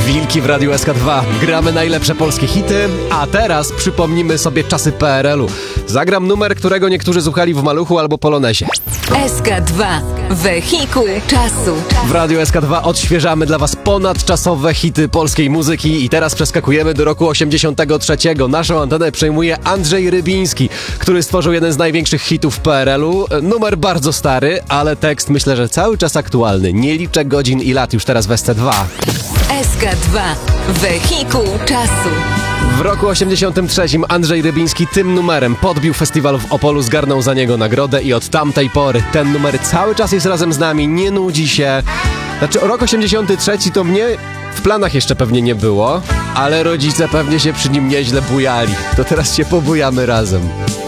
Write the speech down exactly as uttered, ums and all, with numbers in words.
Wilki w Radiu S K dwa. Gramy najlepsze polskie hity, a teraz przypomnimy sobie czasy P R L u. Zagram numer, którego niektórzy słuchali w Maluchu albo Polonezie. S K dwa. Wehikuł czasu. W Radiu S K dwa odświeżamy dla was ponadczasowe hity polskiej muzyki i teraz przeskakujemy do roku osiemdziesiątego trzeciego. Naszą antenę przejmuje Andrzej Rybiński, który stworzył jeden z największych hitów w P R L u. Numer bardzo stary, ale tekst myślę, że cały czas aktualny. Nie liczę godzin i lat już teraz w S C dwa. S K dwa. Wehikuł czasu. W roku osiemdziesiątym trzecim Andrzej Rybiński tym numerem podbił festiwal w Opolu, zgarnął za niego nagrodę i od tamtej pory ten numer cały czas jest razem z nami, nie nudzi się. Znaczy rok osiemdziesiąty trzeci to mnie w planach jeszcze pewnie nie było, ale rodzice pewnie się przy nim nieźle bujali. To teraz się pobujamy razem.